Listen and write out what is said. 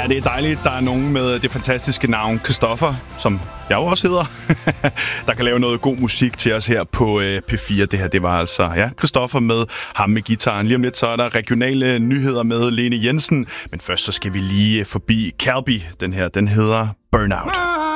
Ja, det er dejligt. Der er nogen med det fantastiske navn Christoffer, som jeg jo også hedder, der kan lave noget god musik til os her på P4. Det her, det var altså Christoffer med ham med gitaren. Lige om lidt, så er der regionale nyheder med Lene Jensen. Men først så skal vi lige forbi Calbi. Den her, den hedder Burnout.